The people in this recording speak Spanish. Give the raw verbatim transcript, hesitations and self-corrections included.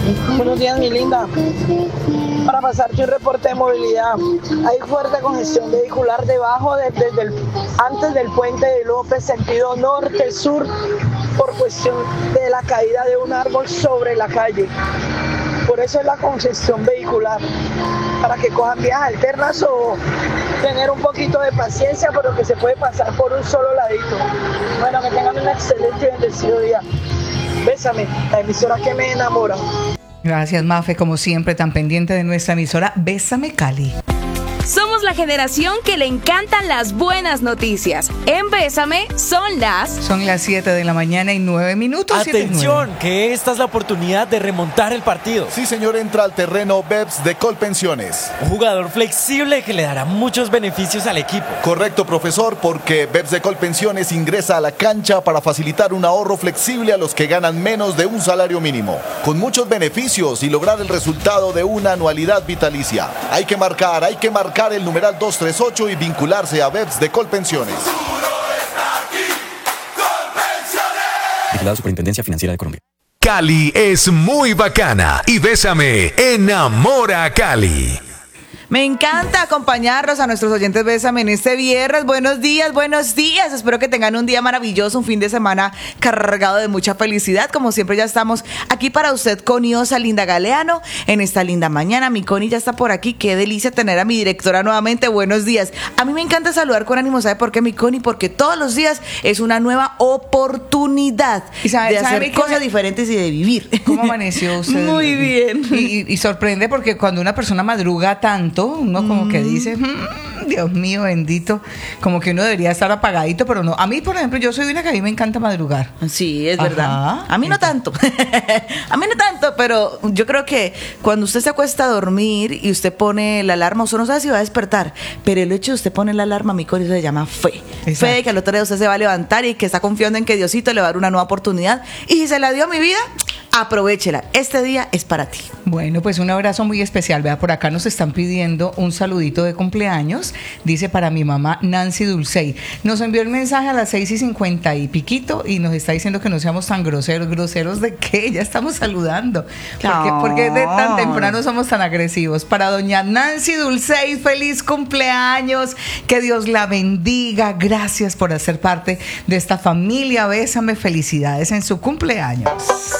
Buenos días, mi linda. Para pasarte un reporte de movilidad, hay fuerte congestión vehicular debajo de, desde el, antes del puente de López, sentido norte-sur, por cuestión de la caída de un árbol sobre la calle. Por eso es la congestión vehicular, para que cojan vías alternas o tener un poquito de paciencia, pero que se puede pasar por un solo ladito. Bueno, que tengan un excelente y bendecido día. Bésame, la emisora que me enamora. Gracias, Mafe, como siempre, tan pendiente de nuestra emisora Bésame Cali. Somos la generación que le encantan las buenas noticias. En Bésame son las... Son las siete de la mañana y nueve minutos. Atención, que esta es la oportunidad de remontar el partido. Sí, señor, entra al terreno Beps de Colpensiones. Un jugador flexible que le dará muchos beneficios al equipo. Correcto, profesor, porque Beps de Colpensiones ingresa a la cancha para facilitar un ahorro flexible a los que ganan menos de un salario mínimo, con muchos beneficios y lograr el resultado de una anualidad vitalicia. Hay que marcar, hay que marcar el numeral doscientos treinta y ocho y vincularse a Beps de Colpensiones. Vigilado Superintendencia Financiera de Colombia. Cali es muy bacana y Bésame enamora a Cali. Me encanta acompañarlos a nuestros oyentes Bésame en este viernes. Buenos días, buenos días. Espero que tengan un día maravilloso, un fin de semana cargado de mucha felicidad. Como siempre ya estamos aquí para usted, Coniosa Linda Galeano, en esta linda mañana. Mi Connie ya está por aquí. Qué delicia tener a mi directora nuevamente. Buenos días. A mí me encanta saludar con ánimo. ¿Sabe por qué, mi Connie? Porque todos los días es una nueva oportunidad ¿Y sabe, de sabe hacer cómo, cosas diferentes y de vivir. ¿Cómo amaneció usted? Muy bien. Y, y, y sorprende porque cuando una persona madruga tanto, uno como que dice, mmm, Dios mío bendito, como que uno debería estar apagadito, pero no. A mí, por ejemplo, yo soy una que a mí me encanta madrugar. Sí, es Ajá. verdad. A mí no tanto. A mí no tanto, pero yo creo que cuando usted se acuesta a dormir y usted pone la alarma, usted no sabe si va a despertar, pero el hecho de usted poner la alarma, mi corazón se llama fe. Exacto. Fe de que al otro día usted se va a levantar y que está confiando en que Diosito le va a dar una nueva oportunidad. Y si se la dio a mi vida, aprovéchela. Este día es para ti. Bueno, pues un abrazo muy especial. Vea, por acá nos están pidiendo un saludito de cumpleaños. Dice para mi mamá Nancy Dulcey. Nos envió el mensaje a las seis y cincuenta y piquito y nos está diciendo que no seamos tan groseros. ¿Groseros de qué? Ya estamos saludando. ¿Por qué, ¿Por qué de tan temprano somos tan agresivos? Para doña Nancy Dulcey, feliz cumpleaños. Que Dios la bendiga. Gracias por hacer parte de esta familia. Bésame, felicidades en su cumpleaños.